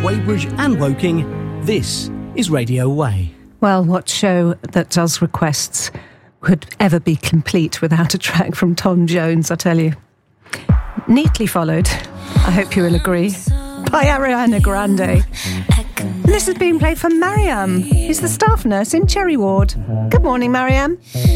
Weybridge and Woking, this is Radio Way. Well, what show that does requests could ever be complete without a track from Tom Jones, I tell you. Neatly followed, I hope you will agree, by Ariana Grande. And this has been played for Mariam, who's the staff nurse in Cherry Ward. Good morning, Mariam.